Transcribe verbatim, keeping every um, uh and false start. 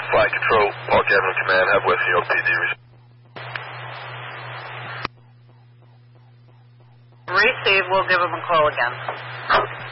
Flight Control, Park Avenue Command, have West New York P D. Receive, we'll give him a call again.